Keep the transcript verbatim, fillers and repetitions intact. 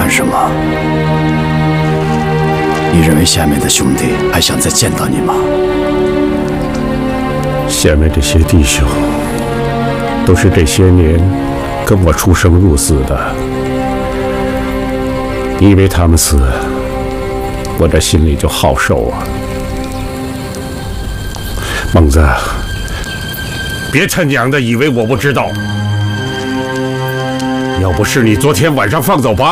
干什么？你认为下面的兄弟还想再见到你吗？ 下面这些弟兄，都是这些年跟我出生入死的，因为他们死，我这心里就好受啊。猛子，别他娘的以为我不知道，要不是你昨天晚上放走八